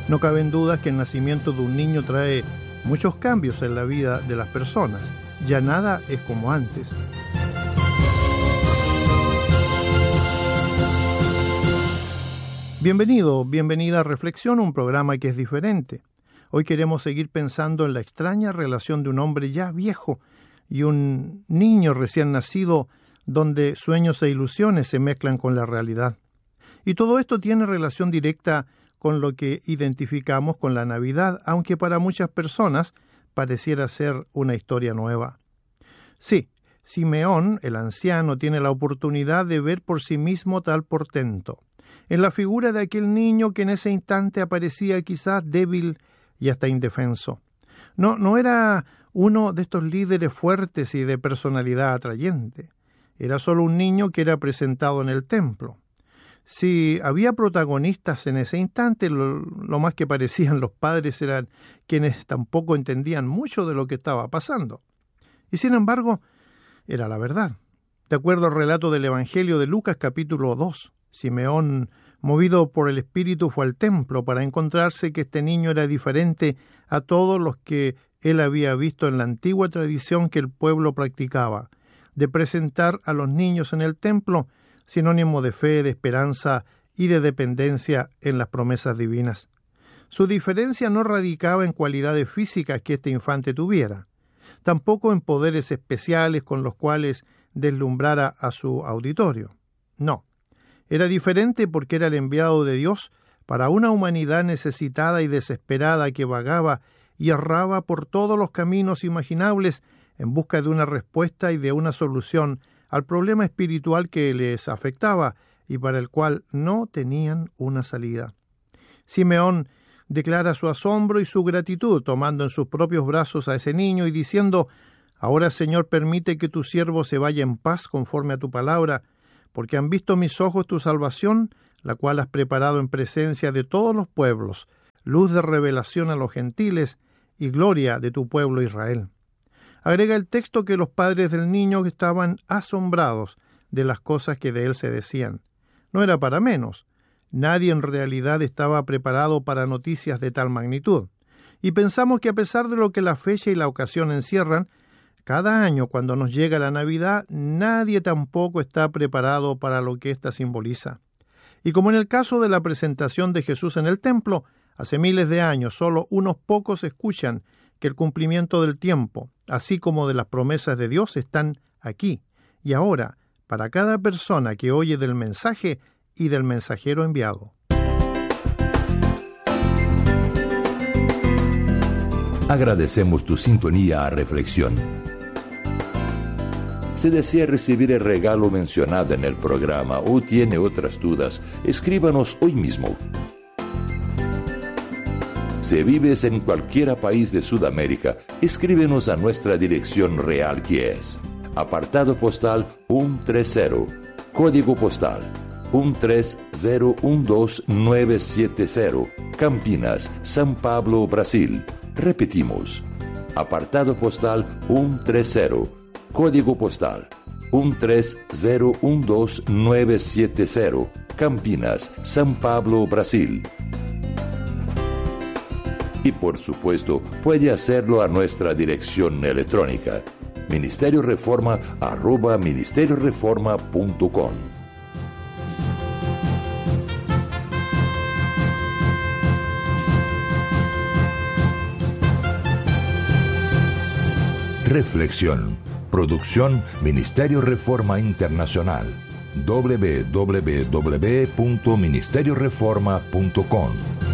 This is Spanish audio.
No caben dudas que el nacimiento de un niño trae muchos cambios en la vida de las personas. Ya nada es como antes. Bienvenido, bienvenida a Reflexión, un programa que es diferente. Hoy queremos seguir pensando en la extraña relación de un hombre ya viejo y un niño recién nacido, donde sueños e ilusiones se mezclan con la realidad. Y todo esto tiene relación directa con lo que identificamos con la Navidad, aunque para muchas personas pareciera ser una historia nueva. Sí, Simeón, el anciano, tiene la oportunidad de ver por sí mismo tal portento, en la figura de aquel niño que en ese instante aparecía quizás débil y hasta indefenso. No era uno de estos líderes fuertes y de personalidad atrayente. Era solo un niño que era presentado en el templo. Si había protagonistas en ese instante, lo más que parecían los padres eran quienes tampoco entendían mucho de lo que estaba pasando. Y sin embargo, era la verdad. De acuerdo al relato del Evangelio de Lucas capítulo 2, Simeón, movido por el Espíritu, fue al templo para encontrarse que este niño era diferente a todos los que él había visto en la antigua tradición que el pueblo practicaba, de presentar a los niños en el templo sinónimo de fe, de esperanza y de dependencia en las promesas divinas. Su diferencia no radicaba en cualidades físicas que este infante tuviera, tampoco en poderes especiales con los cuales deslumbrara a su auditorio. No, era diferente porque era el enviado de Dios para una humanidad necesitada y desesperada que vagaba y erraba por todos los caminos imaginables en busca de una respuesta y de una solución al problema espiritual que les afectaba y para el cual no tenían una salida. Simeón declara su asombro y su gratitud, tomando en sus propios brazos a ese niño y diciendo: «Ahora, Señor, permite que tu siervo se vaya en paz conforme a tu palabra, porque han visto mis ojos tu salvación, la cual has preparado en presencia de todos los pueblos, luz de revelación a los gentiles y gloria de tu pueblo Israel». Agrega el texto que los padres del niño estaban asombrados de las cosas que de él se decían. No era para menos. Nadie en realidad estaba preparado para noticias de tal magnitud. Y pensamos que a pesar de lo que la fecha y la ocasión encierran, cada año cuando nos llega la Navidad, nadie tampoco está preparado para lo que ésta simboliza. Y como en el caso de la presentación de Jesús en el templo, hace miles de años solo unos pocos escuchan que el cumplimiento del tiempo, así como de las promesas de Dios, están aquí y ahora para cada persona que oye del mensaje y del mensajero enviado. Agradecemos tu sintonía a Reflexión. Si desea recibir el regalo mencionado en el programa o tiene otras dudas, escríbanos hoy mismo. Si vives en cualquier país de Sudamérica, escríbenos a nuestra dirección real, que es apartado postal 130, código postal 13012970, Campinas, São Paulo, Brasil. Repetimos, apartado postal 130, código postal 13012970, Campinas, São Paulo, Brasil. Y por supuesto, puede hacerlo a nuestra dirección electrónica, ministerioreforma@ministerioreforma.com. Reflexión. Producción Ministerio Reforma Internacional. www.ministerioreforma.com